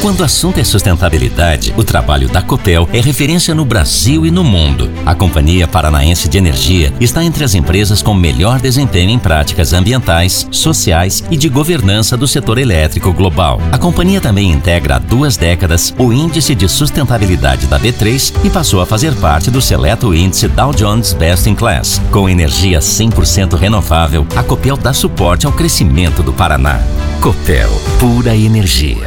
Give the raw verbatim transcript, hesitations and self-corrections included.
Quando o assunto é sustentabilidade, o trabalho da Copel é referência no Brasil e no mundo. A Companhia Paranaense de Energia está entre as empresas com melhor desempenho em práticas ambientais, sociais e de governança do setor elétrico global. A companhia também integra há duas décadas o Índice de Sustentabilidade da B três e passou a fazer parte do seleto índice Dow Jones Best in Class. Com energia cem por cento renovável, a Copel dá suporte ao crescimento do Paraná. Copel, pura energia.